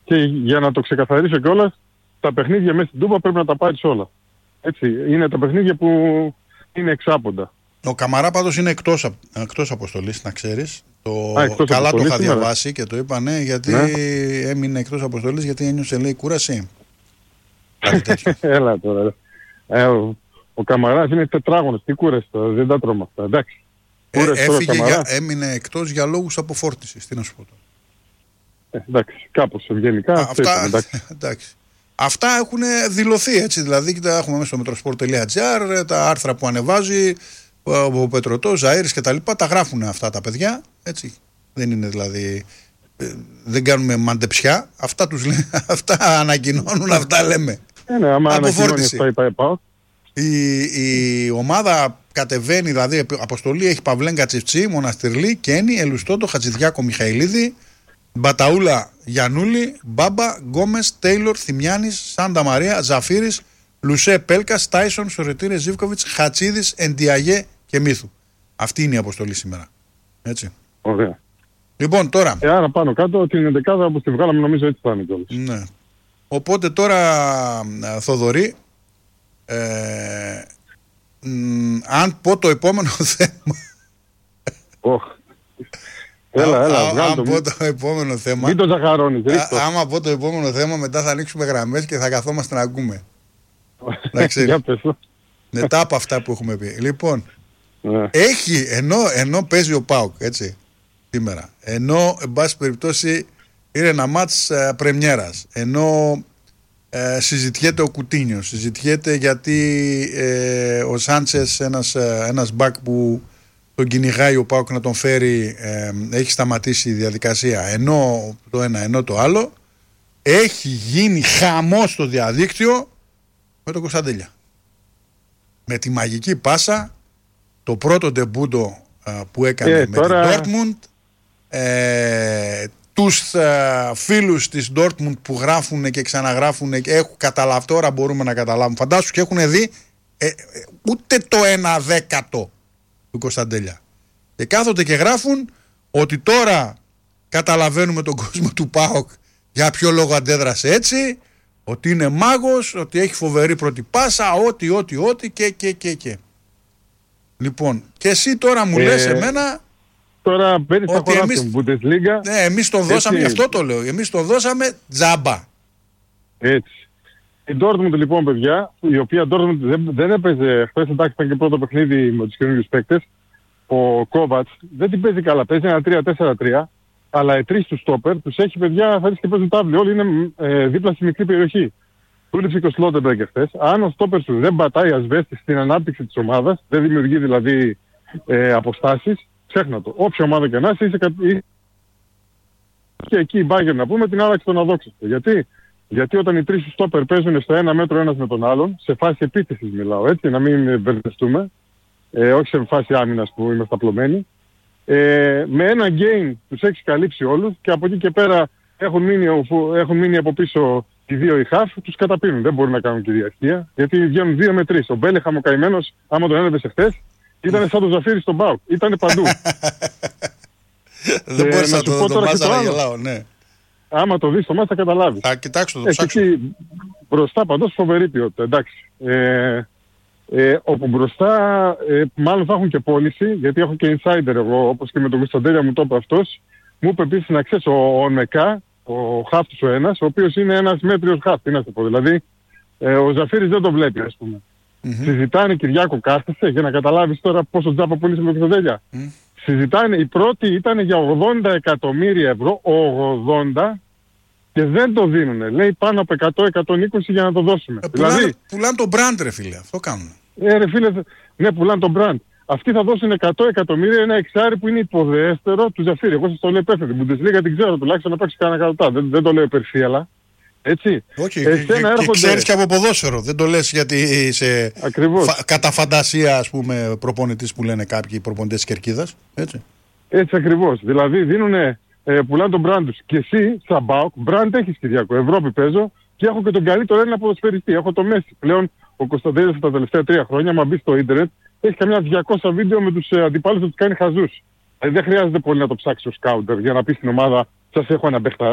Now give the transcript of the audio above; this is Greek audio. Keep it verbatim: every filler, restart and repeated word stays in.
Και για να το ξεκαθαρίσω κιόλας, τα παιχνίδια μέσα στην Τούμπα πρέπει να τα πάρεις όλα. Έτσι, είναι τα παιχνίδια που είναι εξάποντα. Ο Καμαρά πάντως είναι εκτός, εκτός αποστολής, να ξέρεις. Το... Α, εκτός καλά αποστολής, το είχα σήμερα. διαβάσει και το είπα, ναι, γιατί Ναι. έμεινε εκτός αποστολής, γιατί ένιωσε, λέει, κούραση. Κάτι τέτοιο. Έλα τώρα. Ε, ο, ο Καμαράς είναι τετράγωνος, τι κούραση τώρα, δεν τα τρώμε αυτά. Εντάξει. Ε, Κούραση τώρα ο έφυγε για, Καμαράς. έμεινε εκτός για λόγους αποφόρτισης. Τι να σου πω τώρα. Ε, εντάξει, κάπως ευγενικά. Α, αυτό αυτά, ήταν, εντάξει. εντάξει. Αυτά έχουν δηλωθεί, έτσι, δηλαδή τα έχουμε μέσα στο μετροσπορ τελεία τζι άρ, τα άρθρα που ανεβάζει ο Πετρωτός, Ζαΐρης και τα λοιπά, τα γράφουν αυτά τα παιδιά, έτσι. Δεν είναι δηλαδή, ε, δεν κάνουμε μαντεψιά, αυτά τους λένε, αυτά ανακοινώνουν, αυτά λέμε. Ε, ναι, άμα ανακοινώνει Αποφόρτιση. αυτά η ΠΑΕΠΑΟ. Η, η ομάδα κατεβαίνει, δηλαδή η αποστολή έχει Παυλέγκα Τσιφτσί, Μοναστηρλή, Κένι, Ελουστότο, Χατζηδιάκο, Μιχαηλίδη, Μπαταούλα, Γιαννούλη, Μπάμπα, Γκόμες, Τέιλορ, Θημιάνης, Σάντα Μαρία, Ζαφύρης, Λουσέ, Πέλκας, Τάισον, Σορετήρε, Ζίβκοβιτς, Χατσίδης, Εντιαγέ και Μύθου. Αυτή είναι η αποστολή σήμερα. Έτσι. Ωραία. Λοιπόν, τώρα. Ε, άρα πάνω κάτω την ενδεκάδα που τη βγάλαμε νομίζω έτσι θα είναι κιόλας. Ναι. Οπότε τώρα, Θοδωρή, ε, μ, αν πω το επόμενο θέμα. Οχ. Έλα, έλα, Α, βγάλ' αν το. πω το επόμενο θέμα. Μην το ζαχαρώνεις, ρίχτω. Α, άμα πω το επόμενο θέμα, μετά θα ανοίξουμε γραμμές και θα καθόμαστε να ακούμε. Εντάξει. Για πες το. Μετά από αυτά που έχουμε πει. Λοιπόν, Ναι. έχει, ενώ, ενώ παίζει ο ΠΑΟΚ, έτσι, σήμερα, ενώ, εν πάση περιπτώσει, είναι ένα μάτς ε, πρεμιέρας, ενώ ε, συζητιέται ο Κουτίνιος, συζητιέται γιατί ε, ο Σάντσες, ένας, ε, ένας μπακ που τον κυνηγάει ο ΠΑΟΚ να τον φέρει, ε, έχει σταματήσει η διαδικασία, ενώ το ένα, ενώ το άλλο, έχει γίνει χαμός στο διαδίκτυο με τον Κωνσταντέλια. Με τη μαγική πάσα, το πρώτο ντεμπούντο ε, που έκανε Ε, με τώρα... την Dortmund, ε, τους ε, φίλους της Dortmund που γράφουν και ξαναγράφουν και έχουν καταλάβει, τώρα μπορούμε να καταλάβουμε, φαντάσου και έχουν δει ε, ε, ούτε το ένα δέκατο του Κωνσταντέλια και κάθονται και γράφουν ότι τώρα καταλαβαίνουμε τον κόσμο του ΠΑΟΚ για ποιο λόγο αντέδρασε έτσι, ότι είναι μάγος, ότι έχει φοβερή πρώτη πάσα, ότι, ότι, ότι και, και, και, και. Λοιπόν, και εσύ τώρα μου ε, λες εμένα τώρα μπαίνεις στα χωράφια μου, Bundesliga. Ναι, εμείς τον δώσαμε, γι' αυτό το λέω, εμείς τον δώσαμε τζάμπα. Έτσι. Η Dortmund λοιπόν, παιδιά, η οποία Dortmund δεν, δεν έπαιζε, χθες εντάξει ήταν και πρώτο παιχνίδι με τους καινούριους παίκτες, ο Κόβατς δεν την παίζει καλά, παίζει ένα τρία τέσσερα τρία, αλλά οι τρεις του στόπερ τους έχει παιδιά, θα δεις και παίζουν τάβλη, όλοι είναι ε, δίπλα στη μικρή περιοχή. Του λείψε και ο Σλότεμπεργκ χθες. Αν ο στόπερ σου δεν πατάει ασβέστη στην ανάπτυξη της ομάδας, δεν δημιουργεί δηλαδή ε, αποστάσεις, ξέχνα το. Όποια ομάδα και να είσαι, είσαι κα... και εκεί η Bayern να πούμε την άλλαξη τον αδόξαστο. Γιατί? Γιατί όταν οι τρεις του στόπερ παίζουν στο ένα μέτρο ένας με τον άλλον, σε φάση επίθεσης μιλάω, έτσι, να μην μπερδευτούμε, ε, όχι σε φάση άμυνας που είμαστε απλωμένοι, ε, με ένα game τους έχει καλύψει όλους και από εκεί και πέρα έχουν μείνει, έχουν μείνει από πίσω οι δύο οι χαφ, τους καταπίνουν. Δεν μπορούν να κάνουν κυριαρχία, γιατί βγαίνουν δύο με τρεις. Ο Μπέλεχαμ ο καημένος, άμα τον έδευε χθες, ήταν σαν το Ζαφύρι στον Μπάουκ. Ήταν παντού. Δεν μπορείς να το δω, να γελάω, ναι. Άμα το δεις το μάτς θα καταλάβεις. Θα κοιτάξω, το ε, ψάξω. Εκεί μπροστά παντός φοβερή ποιότητα, εντάξει. Ε, ε, όπου μπροστά ε, μάλλον θα έχουν και πώληση, γιατί έχω και insider εγώ, όπως και με τον Κωνσταντέλια μου το είπε αυτός. Μου είπε επίσης να ξέρεις ο, ο Νεκά, ο χαφ του ο ένας, ο οποίος είναι ένας μέτριος χαφ, τι να σου πω. Δηλαδή ε, ο Ζαφύρης δεν το βλέπει, ας πούμε. Mm-hmm. Συζητάνε, Κυριάκο, κάθεσε για να καταλάβεις τώρα πόσο τζάπα πούλησε με τον Κωνσταντέλια. Mm. Συζητάνε, η πρώτη ήταν για ογδόντα εκατομμύρια ευρώ, ογδόντα, και δεν το δίνουνε. Λέει πάνω από εκατό εκατόν είκοσι για να το δώσουμε. Ε, πουλάνε, δηλαδή, πουλάνε τον brand, ρε φίλε, αυτό κάνουν. Ε, ρε φίλε, ναι, πουλάνε τον brand. Αυτοί θα δώσουν εκατό εκατομμύρια ένα εξάρι που είναι υποδέστερο του Ζαφύρη. Εγώ σας το λέω υπεύθυνο. Την Bundesliga την ξέρω, τουλάχιστον να παίξει κανένα κατωτά. Δεν, δεν το λέω υπερφύαλα. Έτσι. Όχι, και, έρχονται... και ξέρεις και από ποδόσφαιρο. Δεν το λες γιατί είσαι φα... κατά φαντασία, ας πούμε, προπονητής που λένε κάποιοι προπονητές της Κερκίδας. Έτσι. Έτσι ακριβώς. Δηλαδή δίνουνε, ε, πουλάνε τον brand τους. Και εσύ, σαν ΠΑΟΚ, brand έχεις, Κυριακό. Ευρώπη παίζω και έχω και τον καλύτερο Έλληνα ποδοσφαιριστή. Έχω το Μέση. Πλέον ο Κωνσταντέλιας τα τελευταία τρία χρόνια, μα μπει στο ίντερνετ, έχει καμιά διακόσια βίντεο με τους ε, αντιπάλους να τους κάνει χαζούς. Δηλαδή δεν χρειάζεται πολύ να το ψάξει ο σκάουτερ για να πει στην ομάδα, σας έχω ένα παιχταρά.